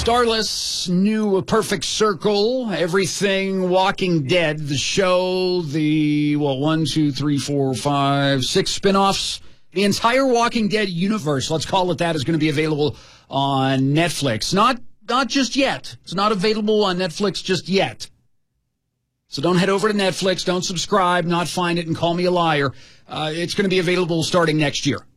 Starless, new Perfect Circle, everything Walking Dead, the show, the, 6 spinoffs. The entire Walking Dead universe, let's call it that, is going to be available on Netflix. Not just yet. It's not available on Netflix just yet. So don't head over to Netflix, don't subscribe, not find it, and call me a liar. It's going to be available starting next year.